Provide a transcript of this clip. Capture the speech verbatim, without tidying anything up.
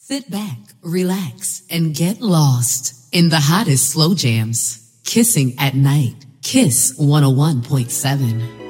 Sit back, relax, and get lost in the hottest slow jams. Kissing at Night. Kiss one oh one point seven.